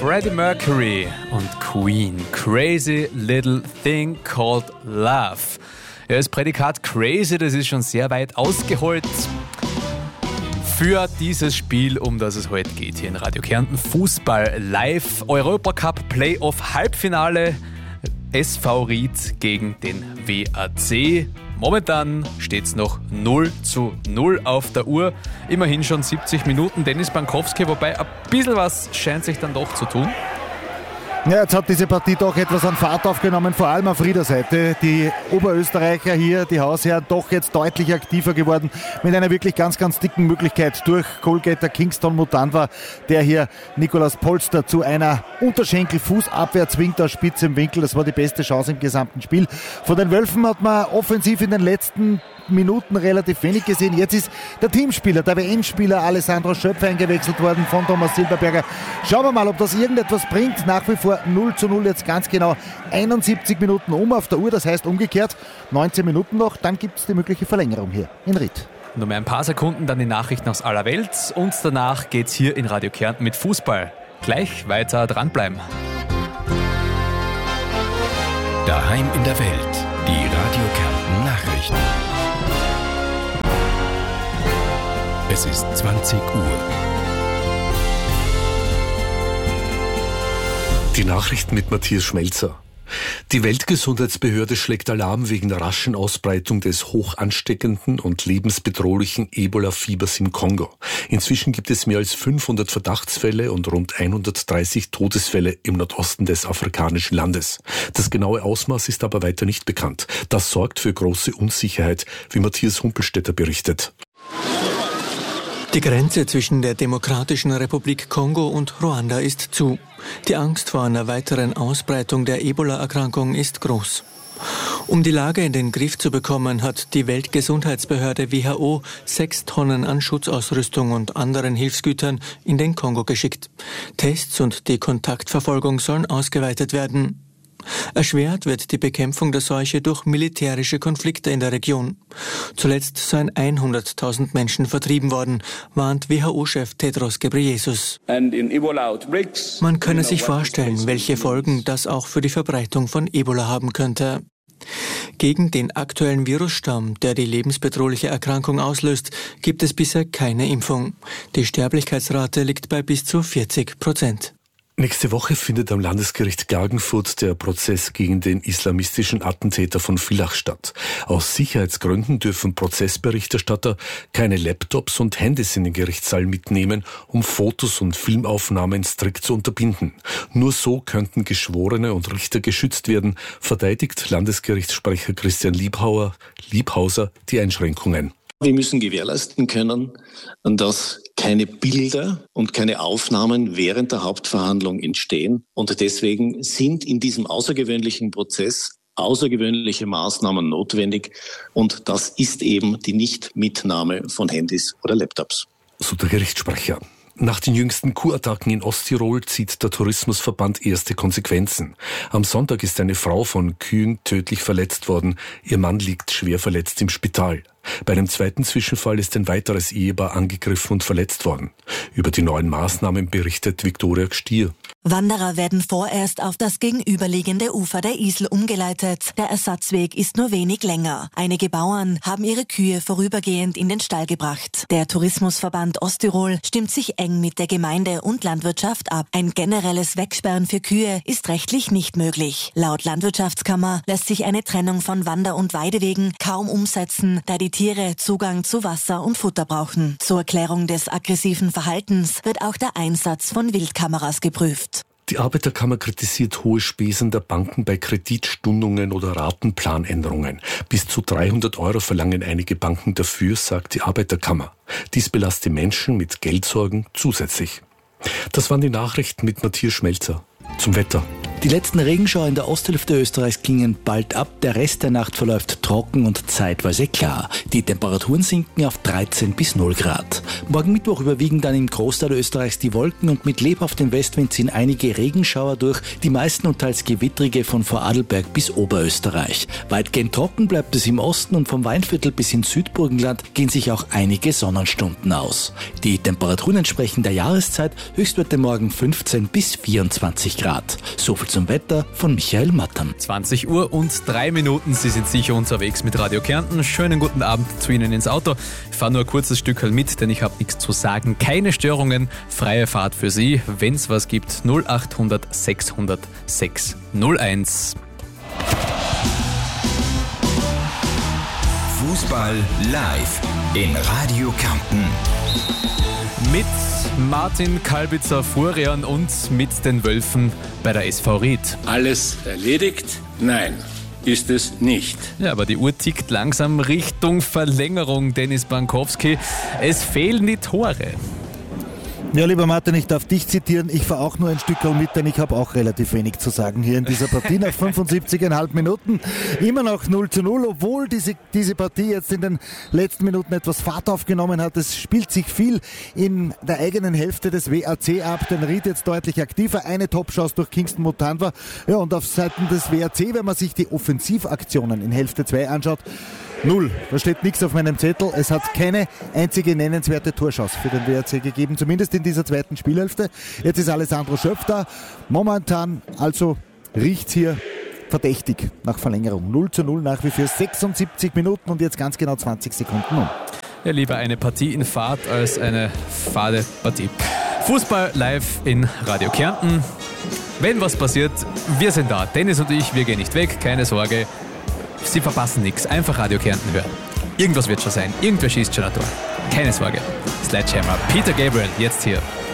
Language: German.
Freddie Mercury und Queen. Crazy Little Thing Called Love. Ja, das Prädikat crazy, das ist schon sehr weit ausgeholt für dieses Spiel, um das es heute geht hier in Radio Kärnten. Fußball live, Europacup Playoff Halbfinale, SV Ried gegen den WAC. Momentan steht es noch 0:0 auf der Uhr. Immerhin schon 70 Minuten. Dennis Bankowski, wobei ein bisschen was scheint sich dann doch zu tun. Ja, jetzt hat diese Partie doch etwas an Fahrt aufgenommen, vor allem auf Rieder Seite. Die Oberösterreicher hier, die Hausherren, doch jetzt deutlich aktiver geworden mit einer wirklich ganz, ganz dicken Möglichkeit durch Goalgetter Kingston Mutanwa, der hier Nikolaus Polster zu einer Unterschenkel-Fußabwehr zwingt aus spitz im Winkel. Das war die beste Chance im gesamten Spiel. Von den Wölfen hat man offensiv in den letzten Minuten relativ wenig gesehen. Jetzt ist der Teamspieler, der WM-Spieler Alessandro Schöpfer eingewechselt worden von Thomas Silberberger. Schauen wir mal, ob das irgendetwas bringt. Nach wie vor 0:0, jetzt ganz genau 71 Minuten auf der Uhr. Das heißt umgekehrt 19 Minuten noch, dann gibt es die mögliche Verlängerung hier in Ried. Nur mehr ein paar Sekunden, dann die Nachrichten aus aller Welt und danach geht's hier in Radio Kärnten mit Fußball. Gleich weiter dranbleiben. Daheim in der Welt, die Radio Kärnten Nachrichten. Es ist 20 Uhr. Die Nachrichten mit Matthias Schmelzer. Die Weltgesundheitsbehörde schlägt Alarm wegen der raschen Ausbreitung des hoch ansteckenden und lebensbedrohlichen Ebola-Fiebers im Kongo. Inzwischen gibt es mehr als 500 Verdachtsfälle und rund 130 Todesfälle im Nordosten des afrikanischen Landes. Das genaue Ausmaß ist aber weiter nicht bekannt. Das sorgt für große Unsicherheit, wie Matthias Humpelstädter berichtet. Die Grenze zwischen der Demokratischen Republik Kongo und Ruanda ist zu. Die Angst vor einer weiteren Ausbreitung der Ebola-Erkrankung ist groß. Um die Lage in den Griff zu bekommen, hat die Weltgesundheitsbehörde WHO 6 Tonnen an Schutzausrüstung und anderen Hilfsgütern in den Kongo geschickt. Tests und die Kontaktverfolgung sollen ausgeweitet werden. Erschwert wird die Bekämpfung der Seuche durch militärische Konflikte in der Region. Zuletzt seien 100.000 Menschen vertrieben worden, warnt WHO-Chef Tedros Ghebreyesus. Man könne sich vorstellen, welche Folgen das auch für die Verbreitung von Ebola haben könnte. Gegen den aktuellen Virusstamm, der die lebensbedrohliche Erkrankung auslöst, gibt es bisher keine Impfung. Die Sterblichkeitsrate liegt bei bis zu 40%. Nächste Woche findet am Landesgericht Klagenfurt der Prozess gegen den islamistischen Attentäter von Villach statt. Aus Sicherheitsgründen dürfen Prozessberichterstatter keine Laptops und Handys in den Gerichtssaal mitnehmen, um Fotos und Filmaufnahmen strikt zu unterbinden. Nur so könnten Geschworene und Richter geschützt werden, verteidigt Landesgerichtssprecher Christian Liebhauser die Einschränkungen. Wir müssen gewährleisten können, dass keine Bilder und keine Aufnahmen während der Hauptverhandlung entstehen. Und deswegen sind in diesem außergewöhnlichen Prozess außergewöhnliche Maßnahmen notwendig. Und das ist eben die Nichtmitnahme von Handys oder Laptops. So der Gerichtssprecher. Nach den jüngsten Kuhattacken in Osttirol zieht der Tourismusverband erste Konsequenzen. Am Sonntag ist eine Frau von Kühen tödlich verletzt worden. Ihr Mann liegt schwer verletzt im Spital. Bei einem zweiten Zwischenfall ist ein weiteres Ehepaar angegriffen und verletzt worden. Über die neuen Maßnahmen berichtet Viktoria Gstier. Wanderer werden vorerst auf das gegenüberliegende Ufer der Isel umgeleitet. Der Ersatzweg ist nur wenig länger. Einige Bauern haben ihre Kühe vorübergehend in den Stall gebracht. Der Tourismusverband Osttirol stimmt sich eng mit der Gemeinde und Landwirtschaft ab. Ein generelles Wegsperren für Kühe ist rechtlich nicht möglich. Laut Landwirtschaftskammer lässt sich eine Trennung von Wander- und Weidewegen kaum umsetzen, da die Tiere Zugang zu Wasser und Futter brauchen. Zur Erklärung des aggressiven Verhaltens wird auch der Einsatz von Wildkameras geprüft. Die Arbeiterkammer kritisiert hohe Spesen der Banken bei Kreditstundungen oder Ratenplanänderungen. Bis zu 300 € verlangen einige Banken dafür, sagt die Arbeiterkammer. Dies belaste Menschen mit Geldsorgen zusätzlich. Das waren die Nachrichten mit Matthias Schmelzer. Zum Wetter. Die letzten Regenschauer in der Osthälfte Österreichs klingen bald ab. Der Rest der Nacht verläuft trocken und zeitweise klar. Die Temperaturen sinken auf 13 bis 0 Grad. Morgen Mittwoch überwiegen dann im Großteil Österreichs die Wolken und mit lebhaftem Westwind ziehen einige Regenschauer durch, die meisten und teils gewittrige von Vorarlberg bis Oberösterreich. Weitgehend trocken bleibt es im Osten und vom Weinviertel bis ins Südburgenland gehen sich auch einige Sonnenstunden aus. Die Temperaturen entsprechen der Jahreszeit, Höchstwerte morgen 15 bis 24 Grad. Soviel zum Wetter von Michael Mattern. 20 Uhr und 3 Minuten. Sie sind sicher unterwegs mit Radio Kärnten. Schönen guten Abend zu Ihnen ins Auto. Ich fahre nur ein kurzes Stück mit, denn ich habe nichts zu sagen. Keine Störungen, freie Fahrt für Sie. Wenn es was gibt, 0800 600 601. Fußball live in Radio Kärnten. Mit Martin Kalbitzer-Furian und mit den Wölfen bei der SV Ried. Alles erledigt? Nein, ist es nicht. Ja, aber die Uhr tickt langsam Richtung Verlängerung, Dennis Bankowski. Es fehlen die Tore. Ja, lieber Martin, ich darf dich zitieren. Ich fahre auch nur ein Stück mit, denn ich habe auch relativ wenig zu sagen hier in dieser Partie. Nach 75,5 Minuten immer noch 0:0, obwohl diese Partie jetzt in den letzten Minuten etwas Fahrt aufgenommen hat. Es spielt sich viel in der eigenen Hälfte des WAC ab. Den Ried jetzt deutlich aktiver. Eine Top-Chance durch Kingston Mutanwa. Ja, und auf Seiten des WAC, wenn man sich die Offensivaktionen in Hälfte 2 anschaut, 0. Da steht nichts auf meinem Zettel. Es hat keine einzige nennenswerte Torchance für den WRC gegeben, zumindest in dieser zweiten Spielhälfte. Jetzt ist Alessandro Schöpf da. Momentan also riecht's hier verdächtig nach Verlängerung. 0:0 nach wie vor 76 Minuten und jetzt ganz genau 20 Sekunden um. Ja, lieber eine Partie in Fahrt als eine fade Partie. Fußball live in Radio Kärnten. Wenn was passiert, wir sind da. Dennis und ich, wir gehen nicht weg, keine Sorge. Sie verpassen nichts. Einfach Radio Kärnten hören. Irgendwas wird schon sein. Irgendwer schießt schon ein Tor. Keine Sorge. Sledgehammer. Peter Gabriel, jetzt hier.